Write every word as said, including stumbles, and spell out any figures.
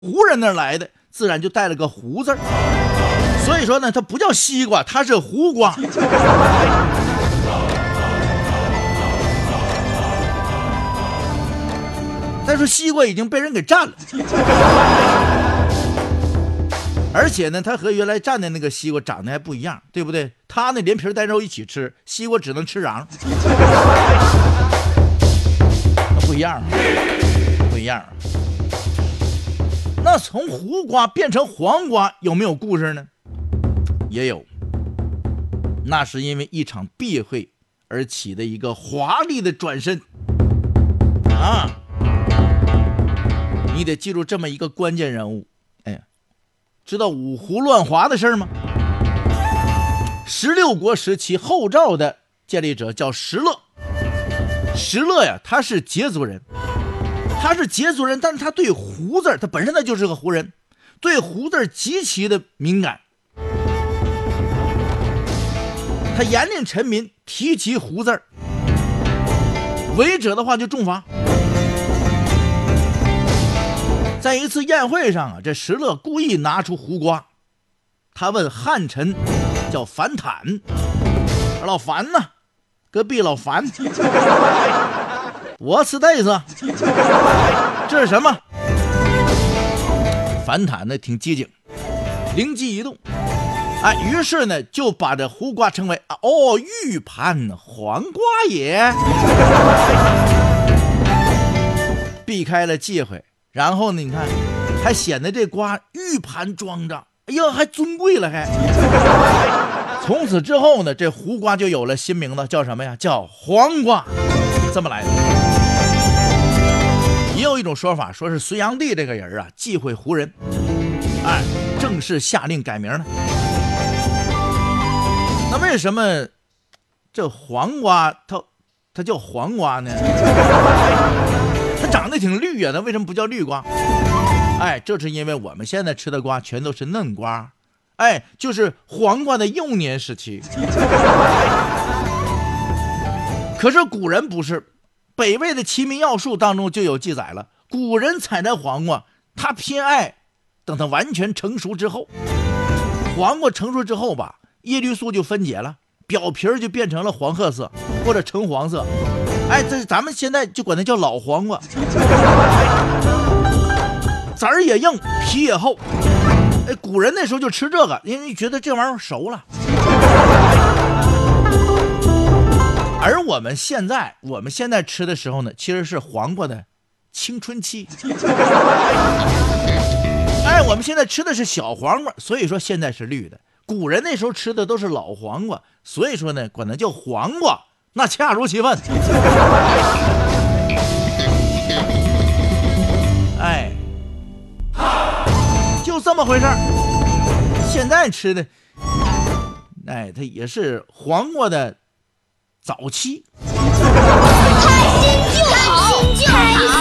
胡人那儿来的，自然就带了个胡字，所以说呢，它不叫西瓜，它是胡瓜。再说西瓜已经被人给占了，而且呢，它和原来蘸的那个西瓜长得还不一样，对不对？它呢连皮带肉一起吃，西瓜只能吃瓤，不一样，不一样。那从胡瓜变成黄瓜有没有故事呢？也有，那是因为一场避讳而起的一个华丽的转身啊！你得记住这么一个关键人物。哎，知道五胡乱华的事吗？十六国时期后赵的建立者叫石勒，石勒呀，他是羯族人，他是羯族人，但是他对胡字，他本身他就是个胡人，对胡字极其的敏感。他严令臣民提及胡字，违者的话就重罚。在一次宴会上啊，这石勒故意拿出胡瓜，他问汉臣叫樊坦，老樊呢？隔壁老樊，What's this？ 这是什么？樊坦呢挺机警，灵机一动，哎，于是呢就把这胡瓜称为哦玉盘黄瓜也，避开了忌讳。然后呢，你看，还显得这瓜玉盘装着，哎呀，还尊贵了还。从此之后呢，这胡瓜就有了新名字，叫什么呀？叫黄瓜，这么来的。也有一种说法，说是隋炀帝这个人啊，忌讳胡人，哎，正式下令改名了。那为什么这黄瓜它它叫黄瓜呢？它长得挺绿啊，它为什么不叫绿瓜？哎，这是因为我们现在吃的瓜全都是嫩瓜，哎，就是黄瓜的幼年时期。可是古人不是，北魏的《齐民要术》当中就有记载了，古人采摘黄瓜，他偏爱等它完全成熟之后。黄瓜成熟之后吧，叶绿素就分解了，表皮就变成了黄褐色或者橙黄色。哎，这咱们现在就管它叫老黄瓜，籽儿也硬，皮也厚。哎，古人那时候就吃这个，因为觉得这玩意儿熟了。而我们现在，我们现在吃的时候呢，其实是黄瓜的青春期。哎，我们现在吃的是小黄瓜，所以说现在是绿的。古人那时候吃的都是老黄瓜，所以说呢，管它叫黄瓜。那恰如其分。哎，就这么回事儿。现在吃的，哎，它也是黄瓜的早期。 开心就好，开心就好。